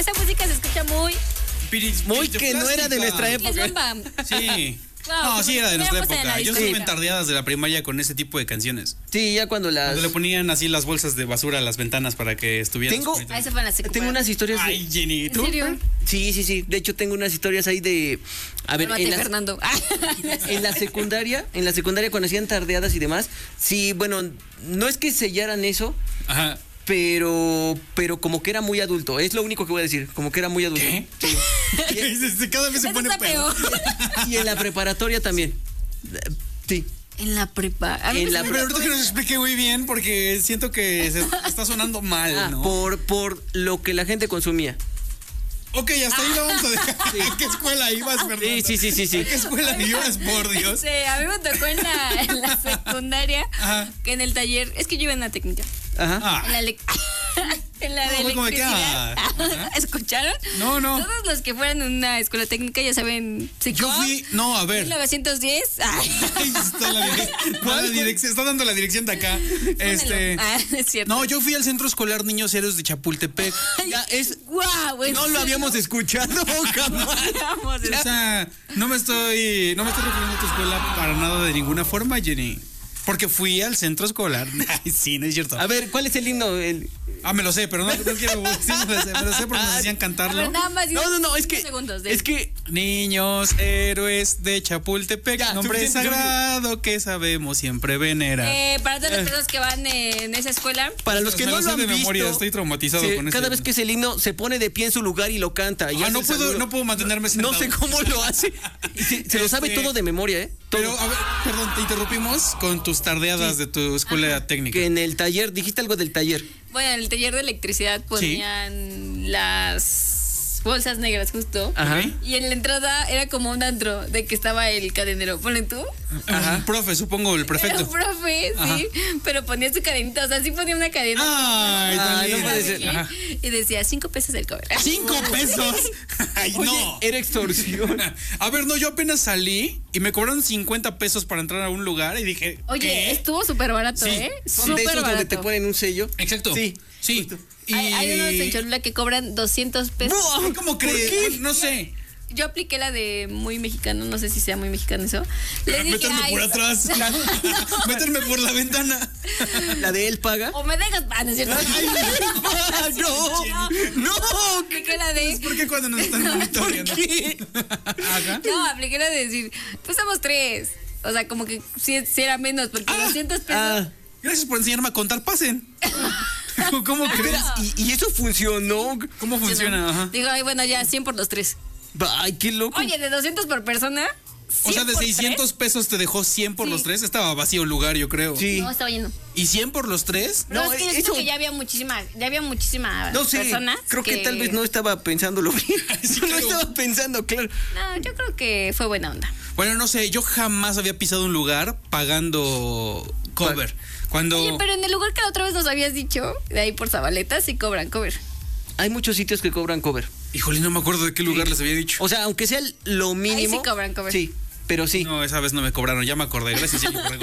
Esa música se escucha muy... Muy que no era de nuestra Es época. bomba. Sí. Wow, No, sí era de nuestra éramos en la época. Yo discoteca. estuve en tardeadas de la primaria con ese tipo de canciones. Sí, ya cuando las... Cuando le ponían así las bolsas de basura a las ventanas para que estuvieran. Tengo- Ah, eso fue en la secundaria. Tengo unas historias de... Ay, Jenny, ¿En ¿tú? serio? Sí. De hecho, tengo unas historias ahí de... A ver, Cálmate, en la, Fernando. en la secundaria cuando hacían tardeadas y demás, sí, bueno, no es que sellaran eso, Ajá. pero como que era muy adulto. Es lo único que voy a decir, como que era muy adulto. ¿Qué? Sí. Cada vez se Eso pone está peor. peor. Y en la preparatoria también. Sí. En la prepa. A mí En me la suena Pero ahorita que muy- nos explique muy bien porque siento que se está sonando mal, Ah, ¿no? por lo que la gente consumía. Ok, hasta ahí lo vamos a dejar. ¿A qué escuela ibas, Fernando? Sí. ¿A qué escuela ibas, por Dios? A mí me tocó en la secundaria, Ajá. que en el taller, es que yo iba en la técnica, Ajá. Ah, en la, en la de No, como que, electricidad. ajá. ¿Escucharon? No. Todos los que fueran en una escuela técnica ya saben. Yo fui. No, a ver. 1910. Ahí está la dirección. Está dando la dirección de acá. Es cierto. No, yo fui al Centro Escolar Niños Héroes de Chapultepec. Ya es... ¡Guau! ¿en No lo serio? habíamos escuchado jamás. Vamos, O sea, no me estoy refiriendo a tu escuela para nada de ninguna forma, Jenny. Porque fui al centro escolar. Ay, sí, no es cierto. A ver, ¿cuál es el himno? Me lo sé, pero no quiero. Sí, me lo sé porque nos hacían A cantarlo. ver, nada más. No, es que... 10 segundos de- Es que... Niños héroes de Chapultepec, Ya, nombre suficiente, sagrado que sabemos siempre venerar. Para todas las personas que van en esa escuela, Para los que Me no lo lo sé han de visto... memoria, estoy traumatizado sí, con cada ese- vez que es el himno, se pone de pie en su lugar y lo canta. Y hace no el saludo. puedo mantenerme sentado. No sé cómo lo hace. Y se lo sabe todo de memoria, ¿eh? Todo. Pero, a ver, perdón, te interrumpimos con tus tardeadas de tu escuela técnica. Que en el taller, dijiste algo del taller. bueno, en el taller de electricidad ponían las bolsas negras justo. Ajá. Y en la entrada era como un antro de que estaba el cadenero. Ponle tú. Un profe, supongo, el Era prefecto. un profe, Ajá. sí. Pero ponía su cadenita. O sea, sí ponía una cadena. Ay, tan no lindo. puede ser. Ajá. Y decía 5 pesos el cover. 5 pesos. Ay, Oye, no. era extorsión. A ver, no, yo apenas salí y me cobraron 50 pesos para entrar a un lugar y dije, Oye, ¿qué? estuvo súper barato, Sí. ¿eh? Son de Súper esos donde te barato. ponen un sello. Exacto. Sí. Sí. Y... Hay unos en Cholula que cobran 200 pesos. Ay, ¿cómo crees? qué? Bueno, no sé. Yo apliqué la de muy mexicano, no sé si sea muy mexicano eso. Le dije, Meterme "Ay, por atrás. Meterme por la ventana. La de él paga. o me dejas, ¿no es cierto? No, Apliqué la de... ¿Por qué cuando nos están monitoreando? Ajá. No, apliqué la de decir, pues somos 3. O sea, como que sí era menos, porque 200 pesos... Ah, Gracias por enseñarme a contar. Pasen. ¿Cómo crees? y eso funcionó. ¿Cómo funciona? Ajá. Digo, ay, bueno, ya 100 por los 3. Ay, qué loco. Oye, de 200 por persona. O sea, 100 de por 600 pesos te dejó 100 por Sí. los 3. Estaba vacío el lugar, yo creo. Sí. tres. No, estaba lleno. ¿Y 100 por los 3? No, No, es que yo eso- siento que ya había muchísimas No sé, personas. creo que tal vez no estaba pensándolo bien. Sí, No claro. estaba pensando, claro. No, yo creo que fue buena onda. Bueno, no sé, yo jamás había pisado un lugar pagando cover. Cuando... Oye, pero en el lugar que la otra vez nos habías dicho, de ahí por Zabaleta, sí cobran cover. Hay muchos sitios que cobran cover. Híjole, no me acuerdo de qué lugar les había dicho. O sea, aunque sea lo mínimo. sí cobran cover. Sí, pero sí. No, esa vez no me cobraron, ya me acordé. Gracias, Jenny, por